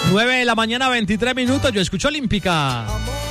9 de la mañana, 23 minutos. Yo escucho Olímpica.